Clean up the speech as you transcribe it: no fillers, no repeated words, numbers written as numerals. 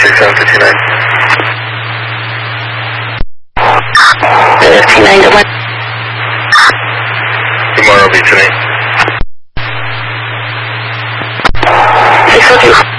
6759. 59 to 1. Tomorrow will be tonight. 602.